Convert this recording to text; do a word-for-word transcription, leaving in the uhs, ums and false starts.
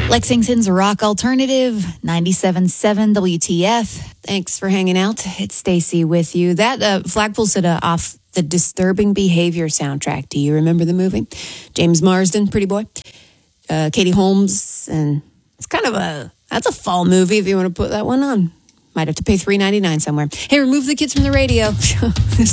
Lexington's Rock Alternative, ninety-seven point seven W T F. Thanks for hanging out. It's Stacy with you. That uh, flag pulls it uh, off the Disturbing Behavior soundtrack. Do you remember the movie? James Marsden, pretty boy. Uh, Katie Holmes, and it's kind of a, that's a fall movie if you want to put that one on. Might have to pay three ninety-nine somewhere. Hey, remove the kids from the radio. This